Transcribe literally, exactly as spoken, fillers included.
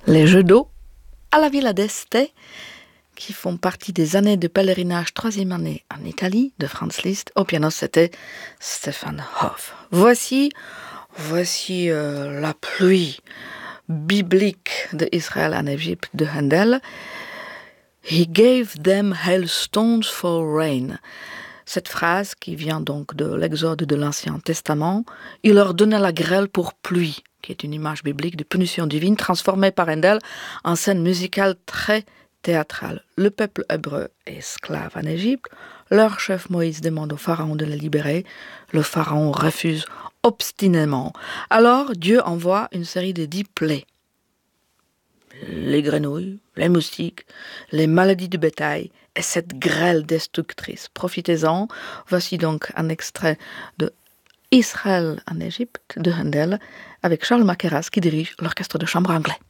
les jeux d'eau à la Villa d'Este, qui font partie des années de pèlerinage troisième année en Italie, de Franz Liszt. Au piano, c'était Stefan Hoff. Voici, voici euh, la pluie biblique d'Israël en Égypte de Handel. He gave them hailstones for rain. Cette phrase, qui vient donc de l'Exode de l'Ancien Testament, il leur donna la grêle pour pluie, qui est une image biblique de punition divine transformée par Handel en scène musicale très théâtrale. Le peuple hébreu est esclave en Égypte. Leur chef Moïse demande au pharaon de les libérer. Le pharaon refuse obstinément. Alors Dieu envoie une série de dix plaies. Les grenouilles, les moustiques, les maladies du bétail et cette grêle destructrice. Profitez-en. Voici donc un extrait de Israël en Égypte de Handel avec Charles Mackerras qui dirige l'orchestre de chambre anglais.